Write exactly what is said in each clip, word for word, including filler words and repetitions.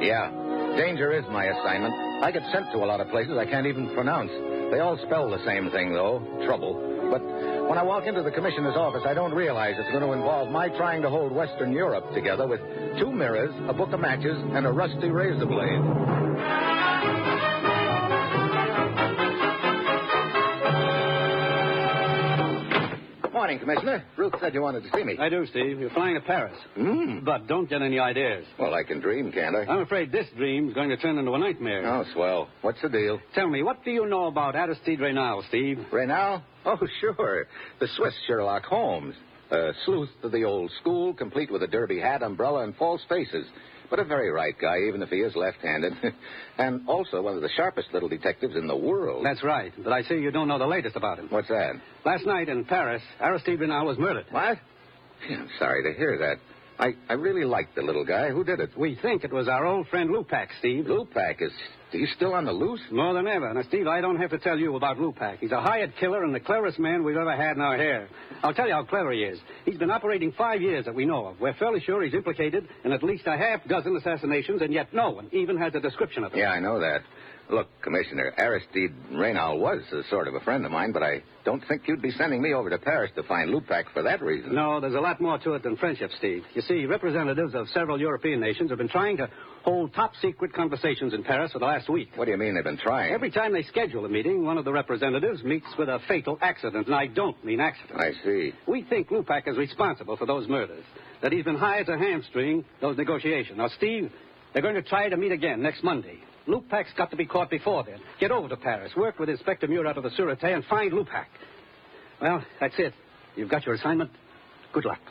Yeah. Danger is my assignment. I get sent to a lot of places I can't even pronounce. They all spell the same thing, though, trouble. But when I walk into the commissioner's office, I don't realize it's going to involve my trying to hold Western Europe together with two mirrors, a book of matches, and a rusty razor blade. Morning, Commissioner. Ruth said you wanted to see me. I do, Steve. You're flying to Paris. Mm. But don't get any ideas. Well, I can dream, can't I? I'm afraid this dream's going to turn into a nightmare. Oh, swell. What's the deal? Tell me, what do you know about Aristide Reynal, Steve? Reynal? Oh, sure. The Swiss Sherlock Holmes. A sleuth of the old school, complete with a derby hat, umbrella, and false faces. But a very right guy, even if he is left-handed. And also one of the sharpest little detectives in the world. That's right. But I see you don't know the latest about him. What's that? Last night in Paris, Aristide Reynal was murdered. What? I'm sorry to hear that. I, I really liked the little guy. Who did it? We think it was our old friend Lupac, Steve. Lupac? Is he still on the loose? More than ever. Now, Steve, I don't have to tell you about Lupac. He's a hired killer and the cleverest man we've ever had in our hair. I'll tell you how clever he is. He's been operating five years that we know of. We're fairly sure he's implicated in at least a half dozen assassinations, and yet no one even has a description of him. Yeah, I know that. Look, Commissioner, Aristide Reynal was a sort of a friend of mine, but I don't think you'd be sending me over to Paris to find Lupac for that reason. No, there's a lot more to it than friendship, Steve. You see, representatives of several European nations have been trying to hold top-secret conversations in Paris for the last week. What do you mean they've been trying? Every time they schedule a meeting, one of the representatives meets with a fatal accident, and I don't mean accident. I see. We think Lupac is responsible for those murders, that he's been hired to hamstring those negotiations. Now, Steve, they're going to try to meet again next Monday. Lupac's got to be caught before then. Get over to Paris, work with Inspector Murat of the Sûreté, and find Lupac. Well, that's it. You've got your assignment. Good luck.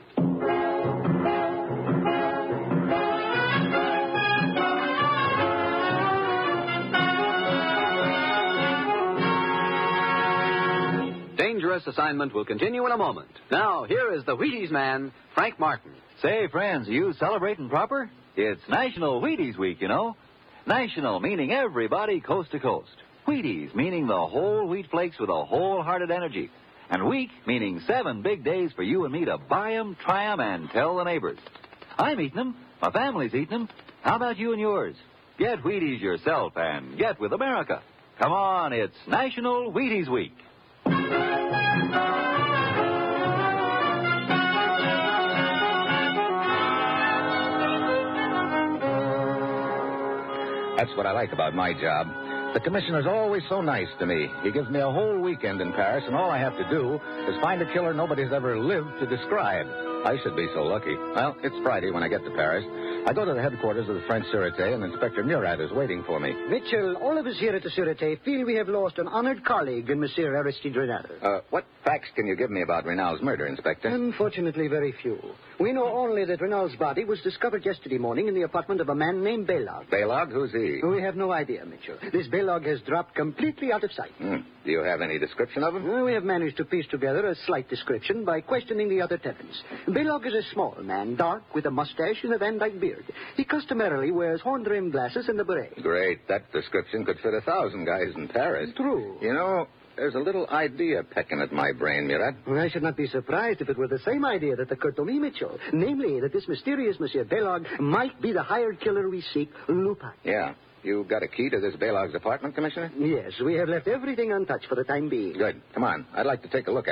Dangerous Assignment will continue in a moment. Now, here is the Wheaties man, Frank Martin. Say, friends, are you celebrating proper? It's National Wheaties Week, you know. National meaning everybody coast to coast. Wheaties meaning the whole wheat flakes with a wholehearted energy. And week meaning seven big days for you and me to buy 'em, try 'em, and tell the neighbors. I'm eating 'em. My family's eating 'em. How about you and yours? Get Wheaties yourself and get with America. Come on, it's National Wheaties Week. That's what I like about my job. The commissioner's always so nice to me. He gives me a whole weekend in Paris, and all I have to do is find a killer nobody's ever lived to describe. I should be so lucky. Well, it's Friday when I get to Paris. I go to the headquarters of the French Sûreté, and Inspector Murat is waiting for me. Mitchell, all of us here at the Sûreté feel we have lost an honored colleague in Monsieur Aristide Reynal. Uh, what facts can you give me about Reynal's murder, Inspector? Unfortunately, very few. We know only that Reynal's body was discovered yesterday morning in the apartment of a man named Belog. Belog? Who's he? We have no idea, Mitchell. This Belog has dropped completely out of sight. Hmm. Do you have any description of him? Well, we have managed to piece together a slight description by questioning the other tenants. Belog is a small man, dark, with a mustache and a Van Dyke beard. He customarily wears horn-rimmed glasses and a beret. Great. That description could fit a thousand guys in Paris. True. You know, there's a little idea pecking at my brain, Murat. Well, I should not be surprised if it were the same idea that occurred to me, Mitchell. Namely, that this mysterious Monsieur Belog might be the hired killer we seek, Lupac. Yeah. You got a key to this Belog's apartment, Commissioner? Yes, we have left everything untouched for the time being. Good. Come on. I'd like to take a look at it.